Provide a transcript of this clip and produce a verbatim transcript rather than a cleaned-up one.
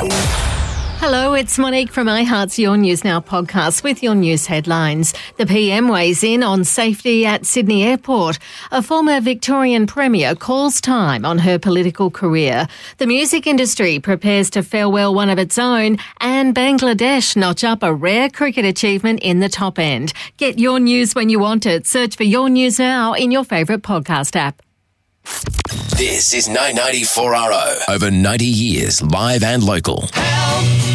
Hello, it's Monique from iHeart's Your News Now podcast with your news headlines. The P M weighs in on safety at Sydney Airport. A former Victorian Premier calls time on her political career. The music industry prepares to farewell one of its own, and Bangladesh notch up a rare cricket achievement in the top end. Get your news when you want it. Search for Your News Now in your favourite podcast app. This is nine ninety-four R O. Over ninety years, live and local. Help!